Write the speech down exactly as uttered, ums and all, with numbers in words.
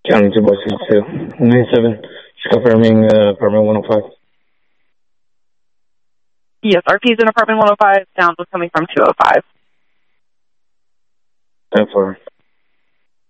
County two by sixty-two. ninety-seven, just confirming uh, apartment one oh five. Yes, R P's in apartment one oh five. Sound was coming from two oh five. ten four.